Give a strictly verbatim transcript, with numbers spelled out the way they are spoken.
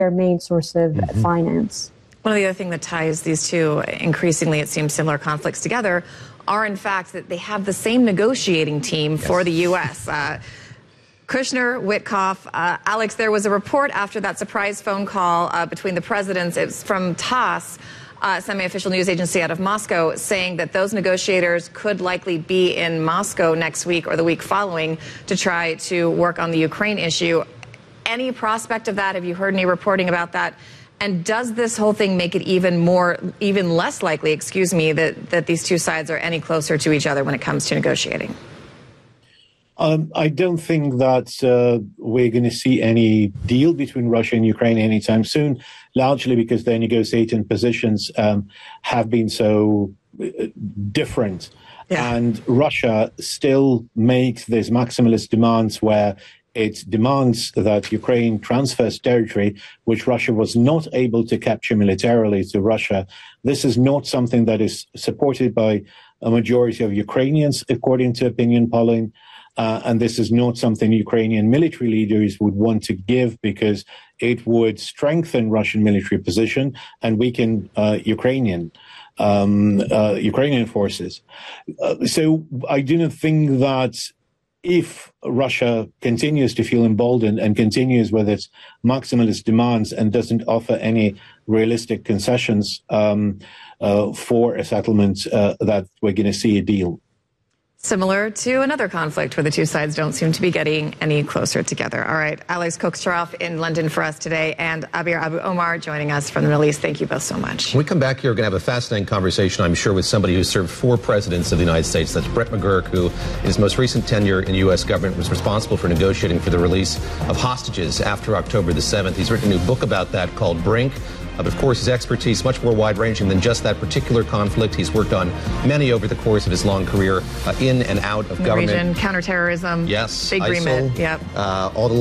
their main source of mm-hmm. finance. One of the other things that ties these two, increasingly it seems, similar conflicts together are, in fact, that they have the same negotiating team yes. for the U S Uh, Kushner, Witkoff, uh, Alex, there was a report after that surprise phone call uh, between the presidents. It was from TASS, uh, semi-official news agency out of Moscow, saying that those negotiators could likely be in Moscow next week or the week following to try to work on the Ukraine issue. Any prospect of that? Have you heard any reporting about that? And does this whole thing make it even more, even less likely, excuse me, that, that these two sides are any closer to each other when it comes to negotiating? Um, I don't think that uh, we're going to see any deal between Russia and Ukraine anytime soon, largely because their negotiating positions um, have been so uh, different. Yeah. And Russia still makes these maximalist demands where it demands that Ukraine transfers territory which Russia was not able to capture militarily to Russia. This is not something that is supported by a majority of Ukrainians, according to opinion polling. Uh, and this is not something Ukrainian military leaders would want to give because it would strengthen Russian military position and weaken uh, Ukrainian um, uh, Ukrainian forces. Uh, so I do not think that if Russia continues to feel emboldened and continues with its maximalist demands and doesn't offer any realistic concessions um, uh, for a settlement, uh, that we're going to see a deal. Similar to another conflict where the two sides don't seem to be getting any closer together. All right, Alex Koksterov in London for us today, and Abir Abu Omar joining us from the Middle East. Thank you both so much. When we come back here, we're going to have a fascinating conversation, I'm sure, with somebody who served four presidents of the United States. That's Brett McGurk, who in his most recent tenure in the U S government was responsible for negotiating for the release of hostages after October the seventh. He's written a new book about that called Brink. But of course, his expertise much more wide-ranging than just that particular conflict. He's worked on many over the course of his long career uh, in and out of the government. Region, counterterrorism. Yes. Big remit. Yep. Uh, all the